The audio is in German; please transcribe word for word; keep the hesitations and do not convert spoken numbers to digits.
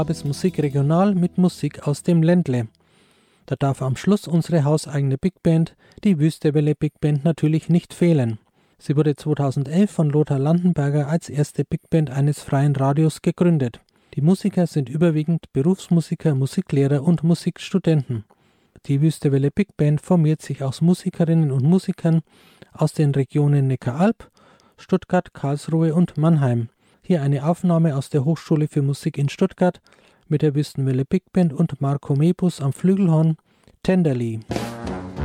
gab es Musik regional mit Musik aus dem Ländle. Da darf am Schluss unsere hauseigene Big Band, die Wüstewelle Big Band, natürlich nicht fehlen. Sie wurde zweitausendelf von Lothar Landenberger als erste Big Band eines freien Radios gegründet. Die Musiker sind überwiegend Berufsmusiker, Musiklehrer und Musikstudenten. Die Wüstewelle Big Band formiert sich aus Musikerinnen und Musikern aus den Regionen Neckaralb, Stuttgart, Karlsruhe und Mannheim. Hier eine Aufnahme aus der Hochschule für Musik in Stuttgart mit der Wüstenwelle Big Band und Marco Mebus am Flügelhorn, Tenderly.